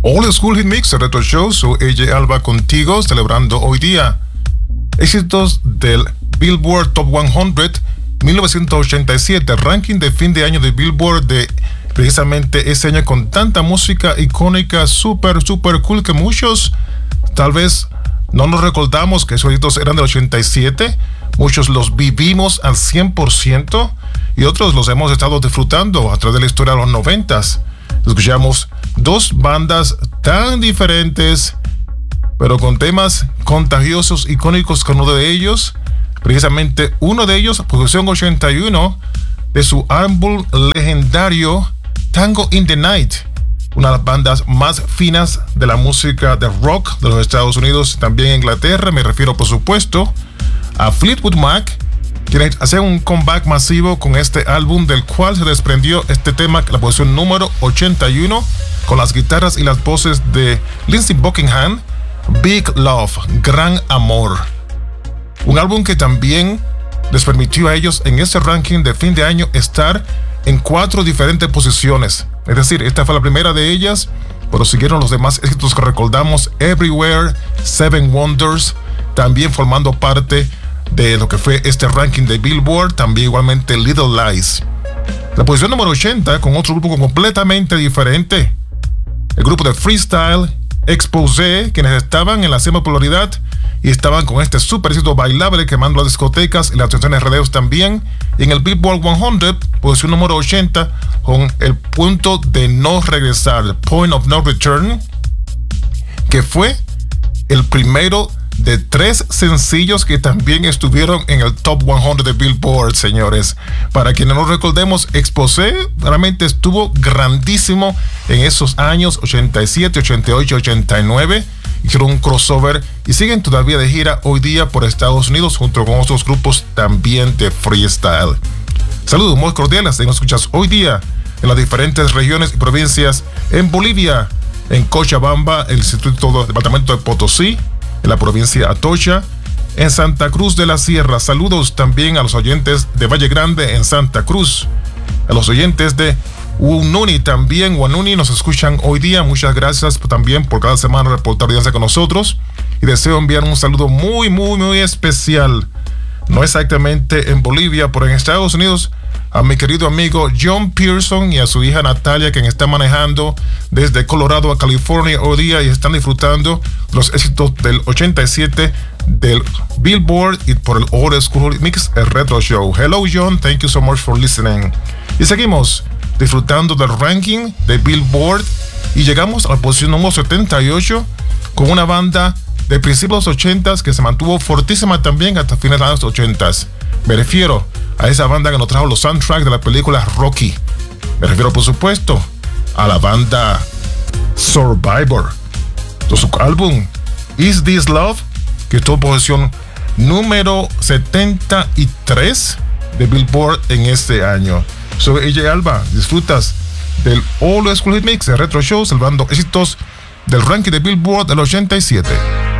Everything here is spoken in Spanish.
Old School Hit Mix, el Retro Show. Soy AJ Alba contigo, celebrando hoy día éxitos del Billboard Top 100 1987, ranking de fin de año de Billboard de precisamente ese año, con tanta música icónica, super cool, que muchos tal vez no nos recordamos que esos éxitos eran del 87. Muchos los vivimos al 100% y otros los hemos estado disfrutando a través de la historia de los 90s. Escuchamos dos bandas tan diferentes, pero con temas contagiosos, icónicos, con uno de ellos. Precisamente uno de ellos, producción 81 de su álbum legendario Tango in the Night, una de las bandas más finas de la música de rock de los Estados Unidos, también Inglaterra. Me refiero, por supuesto, a Fleetwood Mac, quienes hacen un comeback masivo con este álbum, del cual se desprendió este tema, la posición número 81, con las guitarras y las voces de Lindsey Buckingham, Big Love, Gran Amor. Un álbum que también les permitió a ellos en este ranking de fin de año estar en 4 diferentes posiciones. Es decir, esta fue la primera de ellas, pero siguieron los demás éxitos que recordamos: Everywhere, Seven Wonders, también formando parte de lo que fue este ranking de Billboard, también igualmente Little Lies. La posición número 80, con otro grupo completamente diferente, el grupo de freestyle Exposé, quienes estaban en la cima de popularidad y estaban con este super éxito bailable quemando las discotecas y las estaciones rodeos también. Y en el Billboard 100, posición número 80, con el punto de no regresar, Point of No Return, que fue el primero de 3 sencillos que también estuvieron en el Top 100 de Billboard, señores. Para quienes no recordemos, Exposé realmente estuvo grandísimo en esos años 87, 88, 89. Hicieron un crossover y siguen todavía de gira hoy día por Estados Unidos, junto con otros grupos también de freestyle. Saludos muy cordiales, nos escuchas hoy día en las diferentes regiones y provincias: en Bolivia, en Cochabamba, el departamento de Potosí, en la provincia Atocha, en Santa Cruz de la Sierra. Saludos también a los oyentes de Valle Grande en Santa Cruz, a los oyentes de Huanuni también. Huanuni nos escuchan hoy día. Muchas gracias también por cada semana reportar audiencia con nosotros, y deseo enviar un saludo muy especial, no exactamente en Bolivia, pero en Estados Unidos, a mi querido amigo John Pearson y a su hija Natalia, quien está manejando desde Colorado a California hoy día y están disfrutando los éxitos del 87 del Billboard y por el Old School Mix, el Retro Show. Hello John, thank you so much for listening. Y seguimos disfrutando del ranking de Billboard y llegamos a la posición número 78 con una banda de principios de los 80s que se mantuvo fortísima también hasta finales de los 80s. Me refiero a esa banda que nos trajo los soundtracks de la película Rocky. Me refiero, por supuesto, a la banda Survivor. Su álbum Is This Love, que estuvo en posición número 73 de Billboard en este año. Soy AJ Alba, disfrutas del Old School Hit Mix, el Retro Show, salvando éxitos del ranking de Billboard del 87.